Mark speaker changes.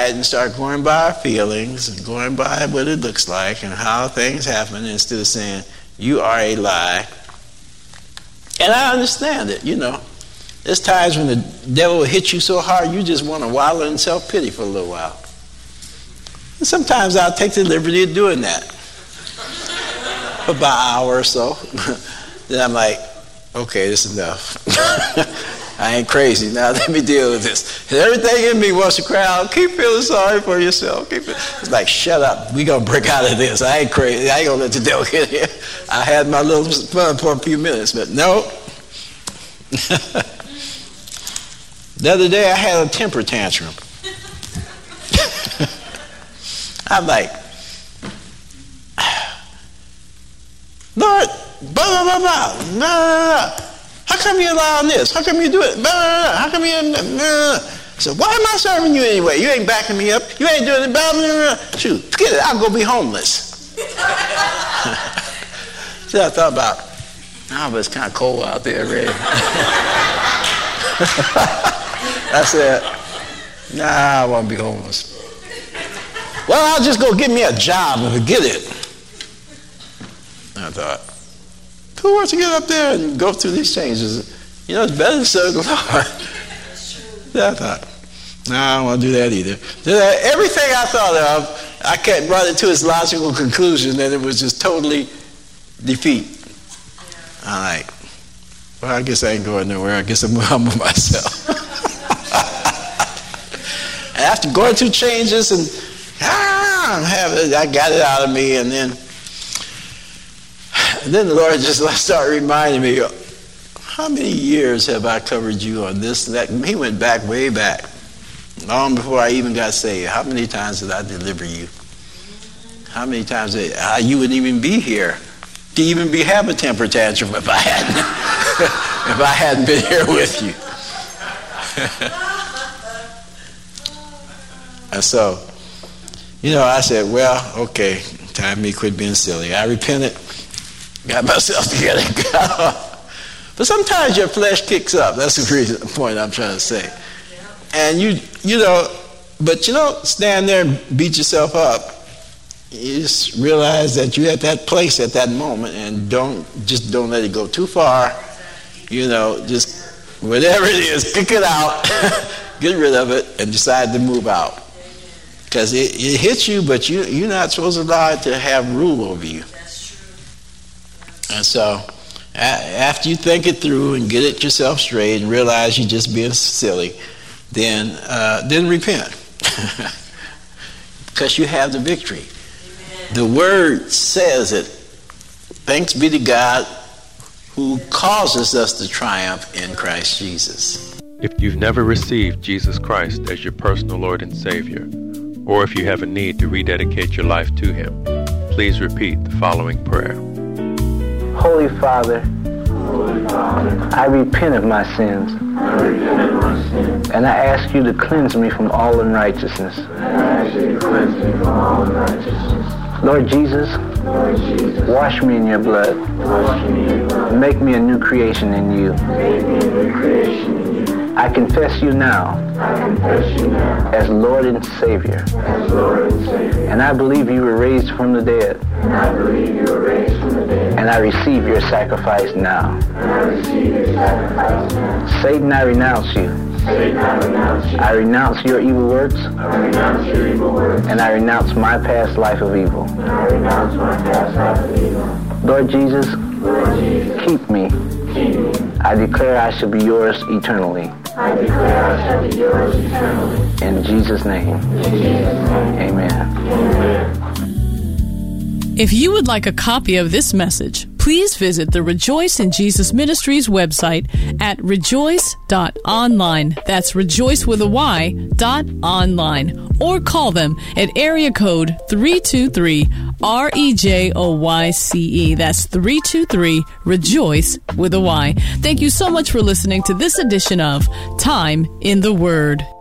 Speaker 1: quiet and start going by our feelings and going by what it looks like and how things happen instead of saying, you are a lie. And I understand it, There's times when the devil will hit you so hard you just want to wallow in self-pity for a little while. And sometimes I'll take the liberty of doing that for about an hour or so. Then I'm like, okay, this is enough. I ain't crazy. Now let me deal with this. And everything in me wants to cry out, keep feeling sorry for yourself. It's like, shut up. We're going to break out of this. I ain't crazy. I ain't going to let the devil get here. I had my little fun for a few minutes, but no. The other day I had a temper tantrum. I'm like, Lord, blah, blah, blah, blah, blah, blah. How come you allow this? How come you do it? Blah, blah, blah. How come you... So why am I serving you anyway? You ain't backing me up. You ain't doing it. Blah, blah, blah. Shoot, forget it. I'll go be homeless. So I thought about, but it's kind of cold out there, Ray. I said, I won't be homeless. Well, I'll just go get me a job and forget it. I thought, who wants to get up there and go through these changes? It's better to serve the Lord. I thought, I don't want to do that either. Everything I thought of, I brought it to its logical conclusion, and it was just totally defeat. I'm like, well, I guess I ain't going nowhere. I guess I'm humble myself. And after going through changes and I got it out of me, and then the Lord just started reminding me, how many years have I covered you on this and that? He went back, way back, long before I even got saved. How many times did I deliver you? How many times you wouldn't even be here to even have a temper tantrum if I hadn't been here with you. And so, I said, well, okay, time for me to quit being silly. I repented, got myself together. But sometimes your flesh kicks up. That's the point I'm trying to say. And stand there and beat yourself up. You just realize that you're at that place at that moment, and don't let it go too far. Just whatever it is, kick it out, get rid of it, and decide to move out. Because it hits you, but you're not supposed to allow it to have rule over you. And so, after you think it through and get it yourself straight and realize you're just being silly, then repent. Because you have the victory. The Word says it. Thanks be to God who causes us to triumph in Christ Jesus.
Speaker 2: If you've never received Jesus Christ as your personal Lord and Savior, or if you have a need to rededicate your life to Him, please repeat the following prayer.
Speaker 3: Holy Father, I repent of my sins. And I ask you to cleanse me from all unrighteousness. Lord Jesus, wash me in your blood. Make me a new creation in you. I confess you now as Lord and Savior. And I believe you were raised from the dead. And I receive your sacrifice now. Satan, I renounce you. I renounce your evil works. And I renounce my past life of evil. Lord Jesus, keep me. I declare I shall be yours eternally. In Jesus' name. Amen.
Speaker 4: If you would like a copy of this message, please visit the Rejoice in Jesus Ministries website at rejoice.online. That's rejoice with a Y.online. Or call them at area code 323-REJOYCE. That's 323-REJOICE with a Y. Thank you so much for listening to this edition of Time in the Word.